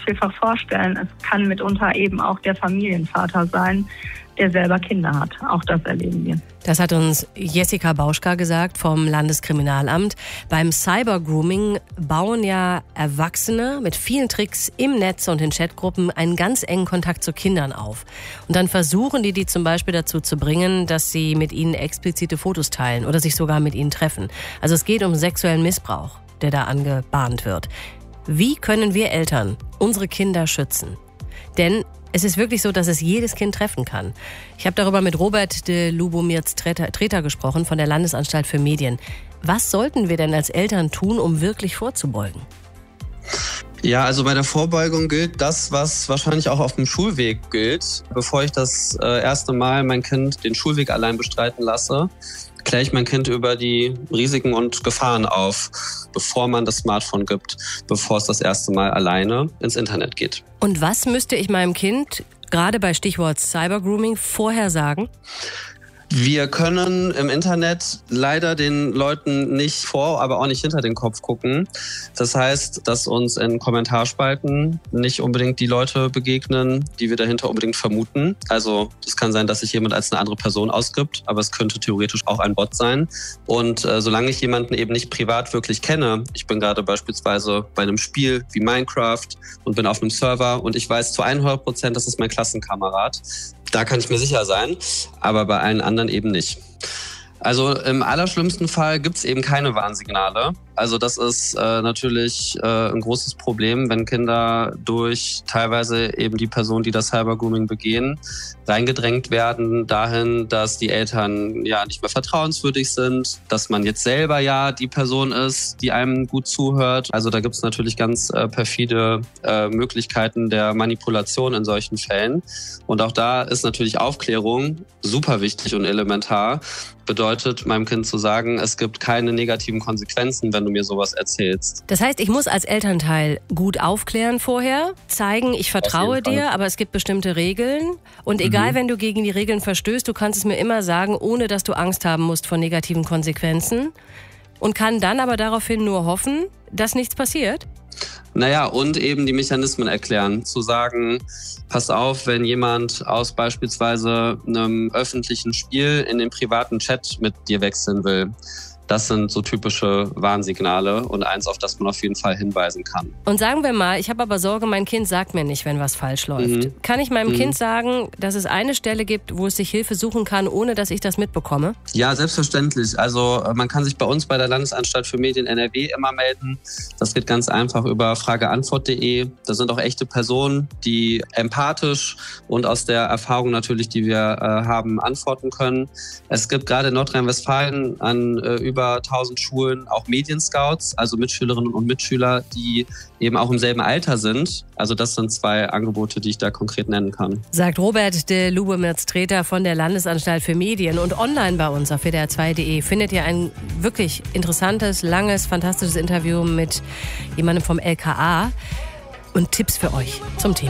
vielfach vorstellen. Es kann mitunter eben auch der Familienvater sein, der selber Kinder hat. Auch das erleben wir. Das hat uns Jessica Bauschka gesagt vom Landeskriminalamt. Beim Cybergrooming bauen ja Erwachsene mit vielen Tricks im Netz und in Chatgruppen einen ganz engen Kontakt zu Kindern auf. Und dann versuchen die zum Beispiel dazu zu bringen, dass sie mit ihnen explizite Fotos teilen oder sich sogar mit ihnen treffen. Also es geht um sexuellen Missbrauch, der da angebahnt wird. Wie können wir Eltern unsere Kinder schützen? Denn es ist wirklich so, dass es jedes Kind treffen kann. Ich habe darüber mit Robert de Lubomirz-Treter gesprochen von der Landesanstalt für Medien. Was sollten wir denn als Eltern tun, um wirklich vorzubeugen? Ja, also bei der Vorbeugung gilt das, was wahrscheinlich auch auf dem Schulweg gilt. Bevor ich das erste Mal mein Kind den Schulweg allein bestreiten lasse, kläre ich mein Kind über die Risiken und Gefahren auf, bevor man das Smartphone gibt, bevor es das erste Mal alleine ins Internet geht. Und was müsste ich meinem Kind, gerade bei Stichwort Cybergrooming, vorher sagen? Wir können im Internet leider den Leuten nicht vor, aber auch nicht hinter den Kopf gucken. Das heißt, dass uns in Kommentarspalten nicht unbedingt die Leute begegnen, die wir dahinter unbedingt vermuten. Also es kann sein, dass sich jemand als eine andere Person ausgibt, aber es könnte theoretisch auch ein Bot sein. Und solange ich jemanden eben nicht privat wirklich kenne, ich bin gerade beispielsweise bei einem Spiel wie Minecraft und bin auf einem Server und ich weiß zu 100%, das ist mein Klassenkamerad, da kann ich mir sicher sein, aber bei allen anderen eben nicht. Also im allerschlimmsten Fall gibt's eben keine Warnsignale. Also das ist natürlich ein großes Problem, wenn Kinder durch teilweise eben die Personen, die das Cybergrooming begehen, reingedrängt werden dahin, dass die Eltern ja nicht mehr vertrauenswürdig sind, dass man jetzt selber ja die Person ist, die einem gut zuhört. Also da gibt's natürlich ganz perfide Möglichkeiten der Manipulation in solchen Fällen. Und auch da ist natürlich Aufklärung super wichtig und elementar. Bedeutet, meinem Kind zu sagen, es gibt keine negativen Konsequenzen, wenn du mir sowas erzählst. Das heißt, ich muss als Elternteil gut aufklären vorher, zeigen, ich vertraue dir, aber es gibt bestimmte Regeln. Und egal, wenn du gegen die Regeln verstößt, du kannst es mir immer sagen, ohne dass du Angst haben musst vor negativen Konsequenzen. Und kann dann aber daraufhin nur hoffen, dass nichts passiert. Naja, und eben die Mechanismen erklären. Zu sagen, pass auf, wenn jemand aus beispielsweise einem öffentlichen Spiel in den privaten Chat mit dir wechseln will. Das sind so typische Warnsignale und eins, auf das man auf jeden Fall hinweisen kann. Und sagen wir mal, ich habe aber Sorge, mein Kind sagt mir nicht, wenn was falsch läuft. Kann ich meinem Kind sagen, dass es eine Stelle gibt, wo es sich Hilfe suchen kann, ohne dass ich das mitbekomme? Ja, selbstverständlich. Also man kann sich bei uns bei der Landesanstalt für Medien NRW immer melden. Das geht ganz einfach über frageantwort.de. Da sind auch echte Personen, die empathisch und aus der Erfahrung natürlich, die wir haben, antworten können. Es gibt gerade in Nordrhein-Westfalen an über 1000 Schulen auch Medienscouts, also Mitschülerinnen und Mitschüler, die eben auch im selben Alter sind. Also das sind 2 Angebote, die ich da konkret nennen kann. Sagt Robert de Lubomirz-Treter von der Landesanstalt für Medien. Und online bei uns auf wdr2.de findet ihr ein wirklich interessantes, langes, fantastisches Interview mit jemandem vom LKA und Tipps für euch zum Thema.